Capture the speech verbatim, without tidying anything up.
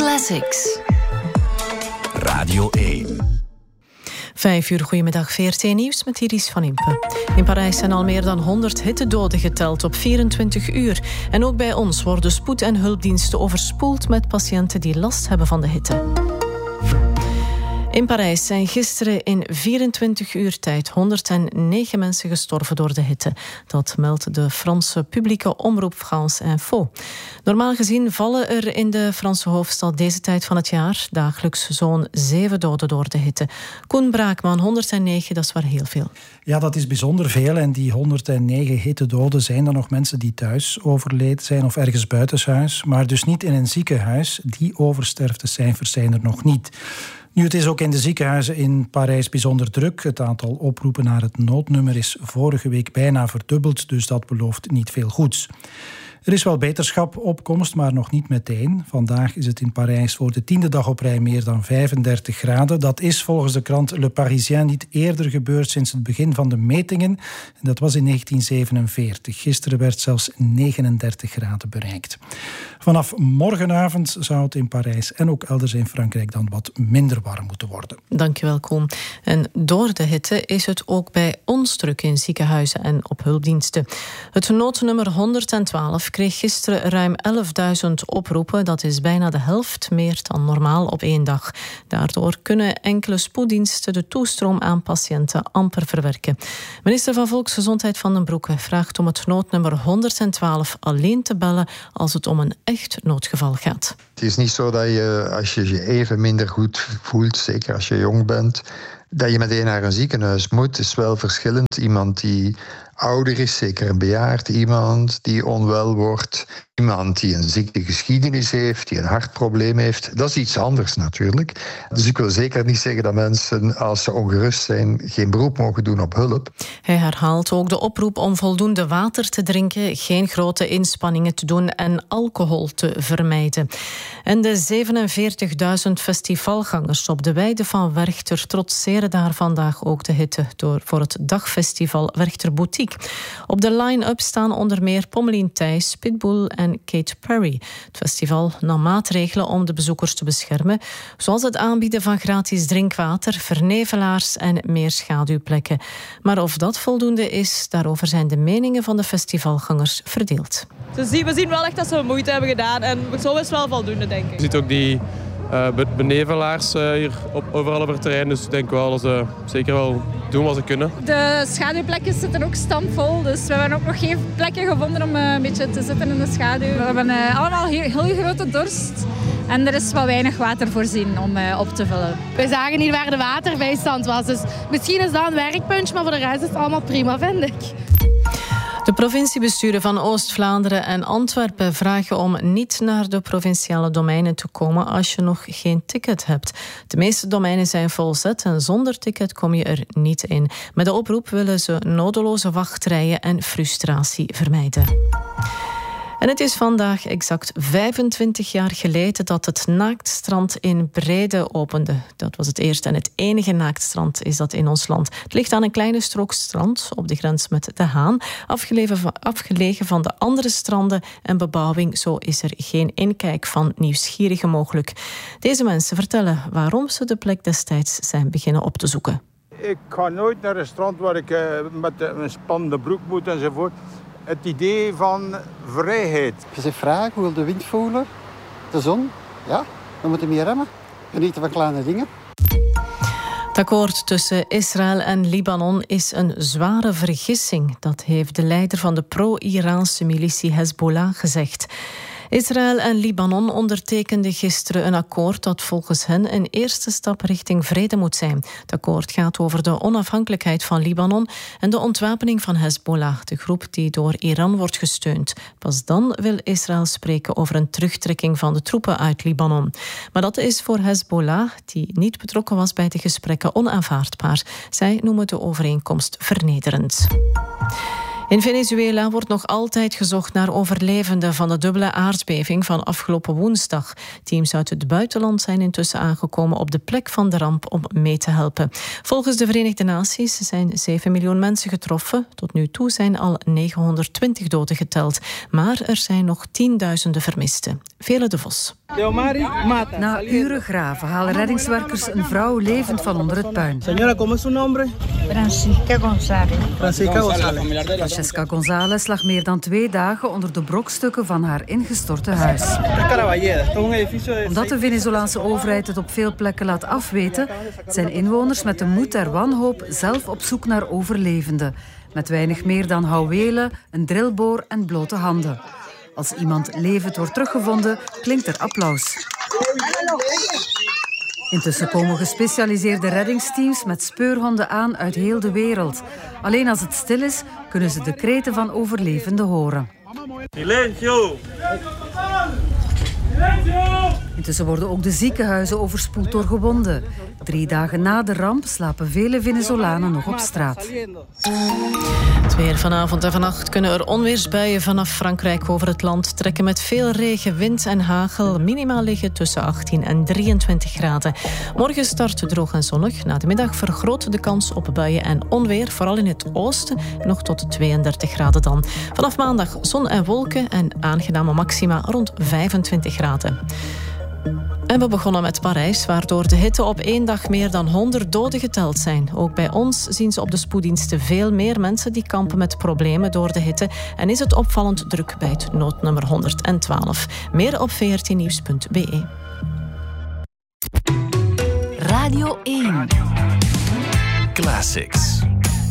Classics. Radio één. Vijf uur, goedemiddag, V R T Nieuws met Iris van Impe. In Parijs zijn al meer dan honderd hittedoden geteld op vierentwintig uur. En ook bij ons worden spoed- en hulpdiensten overspoeld met patiënten die last hebben van de hitte. In Parijs zijn gisteren in vierentwintig uur tijd honderdnegen mensen gestorven door de hitte. Dat meldt de Franse publieke omroep France Info. Normaal gezien vallen er in de Franse hoofdstad deze tijd van het jaar dagelijks zo'n zeven doden door de hitte. Koen Braakman, honderdnegen, dat is wel heel veel. Ja, dat is bijzonder veel. En die honderdnegen hittedoden zijn er nog mensen die thuis overleden zijn of ergens buitenshuis, maar dus niet in een ziekenhuis. Die oversterftecijfers zijn er nog niet. Nu, het is ook in de ziekenhuizen in Parijs bijzonder druk. Het aantal oproepen naar het noodnummer is vorige week bijna verdubbeld, dus dat belooft niet veel goeds. Er is wel beterschap op komst, maar nog niet meteen. Vandaag is het in Parijs voor de tiende dag op rij meer dan vijfendertig graden. Dat is volgens de krant Le Parisien niet eerder gebeurd sinds het begin van de metingen. En dat was in negentien zevenenveertig. Gisteren werd zelfs negenendertig graden bereikt. Vanaf morgenavond zou het in Parijs en ook elders in Frankrijk dan wat minder warm moeten worden. Dankjewel, Koen. En door de hitte is het ook bij ons druk in ziekenhuizen en op hulpdiensten. Het noodnummer honderdtwaalf kreeg gisteren ruim elfduizend oproepen. Dat is bijna de helft meer dan normaal op één dag. Daardoor kunnen enkele spoeddiensten de toestroom aan patiënten amper verwerken. Minister van Volksgezondheid Van den Broeke vraagt om het noodnummer honderdtwaalf alleen te bellen als het om een echt noodgeval gaat. Het is niet zo dat je, als je je even minder goed voelt, zeker als je jong bent, dat je meteen naar een ziekenhuis moet. Het is wel verschillend. Iemand die ouder is, zeker een bejaard iemand die onwel wordt, iemand die een ziektegeschiedenis heeft, die een hartprobleem heeft. Dat is iets anders natuurlijk. Dus ik wil zeker niet zeggen dat mensen, als ze ongerust zijn, geen beroep mogen doen op hulp. Hij herhaalt ook de oproep om voldoende water te drinken, geen grote inspanningen te doen en alcohol te vermijden. En de zevenenveertigduizend festivalgangers op de weide van Werchter trotseren daar vandaag ook de hitte door voor het dagfestival Werchter Boutique. Op de line-up staan onder meer Pommelien Thijs, Pitbull en Katy Perry. Het festival nam maatregelen om de bezoekers te beschermen, zoals het aanbieden van gratis drinkwater, vernevelaars en meer schaduwplekken. Maar of dat voldoende is, daarover zijn de meningen van de festivalgangers verdeeld. Dus we zien wel echt dat ze moeite hebben gedaan en zo is wel voldoende, denk ik. Je ziet ook die uh, benevelaars uh, hier op, overal op het terrein, dus ik denk wel dat ze zeker wel doen wat ze kunnen. De schaduwplekjes zitten ook stampvol, dus we hebben ook nog geen plekje gevonden om uh, een beetje te zitten in de schaduw. We hebben uh, allemaal heel, heel grote dorst en er is wat weinig water voorzien om uh, op te vullen. We zagen niet waar de waterbijstand was, dus misschien is dat een werkpuntje, maar voor de rest is het allemaal prima, vind ik. De provinciebesturen van Oost-Vlaanderen en Antwerpen vragen om niet naar de provinciale domeinen te komen als je nog geen ticket hebt. De meeste domeinen zijn volzet en zonder ticket kom je er niet in. Met de oproep willen ze nodeloze wachtrijen en frustratie vermijden. En het is vandaag exact vijfentwintig jaar geleden dat het naaktstrand in Breede opende. Dat was het eerste en het enige naaktstrand is dat in ons land. Het ligt aan een kleine strook strand op de grens met De Haan, afgelegen van de andere stranden en bebouwing. Zo is er geen inkijk van nieuwsgierigen mogelijk. Deze mensen vertellen waarom ze de plek destijds zijn beginnen op te zoeken. Ik ga nooit naar een strand waar ik uh, met een spannende broek moet enzovoort. Het idee van vrijheid. Je zegt vraag, hoe wil de wind voelen? De zon? Ja, we moeten meer remmen. Genieten van kleine dingen. Het akkoord tussen Israël en Libanon is een zware vergissing. Dat heeft de leider van de pro-Iraanse militie Hezbollah gezegd. Israël en Libanon ondertekenden gisteren een akkoord dat volgens hen een eerste stap richting vrede moet zijn. Het akkoord gaat over de onafhankelijkheid van Libanon en de ontwapening van Hezbollah, de groep die door Iran wordt gesteund. Pas dan wil Israël spreken over een terugtrekking van de troepen uit Libanon. Maar dat is voor Hezbollah, die niet betrokken was bij de gesprekken, onaanvaardbaar. Zij noemen de overeenkomst vernederend. In Venezuela wordt nog altijd gezocht naar overlevenden van de dubbele aardbeving van afgelopen woensdag. Teams uit het buitenland zijn intussen aangekomen op de plek van de ramp om mee te helpen. Volgens de Verenigde Naties zijn zeven miljoen mensen getroffen. Tot nu toe zijn al negenhonderdtwintig doden geteld. Maar er zijn nog tienduizenden vermisten. Vele de Vos. Na uren graven halen reddingswerkers een vrouw levend van onder het puin. Señora, ¿cómo es su nombre? Francisca González. Francisca González. Francesca González lag meer dan twee dagen onder de brokstukken van haar ingestorte huis. Omdat de Venezolaanse overheid het op veel plekken laat afweten, zijn inwoners met de moed der wanhoop zelf op zoek naar overlevenden. Met weinig meer dan houwelen, een drillboor en blote handen. Als iemand levend wordt teruggevonden, klinkt er applaus. Intussen komen gespecialiseerde reddingsteams met speurhonden aan uit heel de wereld. Alleen als het stil is, kunnen ze de kreten van overlevenden horen. Silencio! Intussen worden ook de ziekenhuizen overspoeld door gewonden. Drie dagen na de ramp slapen vele Venezolanen nog op straat. Het weer vanavond en vannacht kunnen er onweersbuien vanaf Frankrijk over het land trekken met veel regen, wind en hagel. Minimaal liggen tussen achttien en drieëntwintig graden. Morgen start droog en zonnig. Na de middag vergroot de kans op buien en onweer, vooral in het oosten, nog tot tweeëndertig graden dan. Vanaf maandag zon en wolken en aangename maxima rond vijfentwintig graden. En we begonnen met Parijs, waar door de hitte op één dag meer dan honderd doden geteld zijn. Ook bij ons zien ze op de spoeddiensten veel meer mensen die kampen met problemen door de hitte. En is het opvallend druk bij het noodnummer honderdtwaalf. Meer op v r t nieuws punt b e. Radio één. Classics.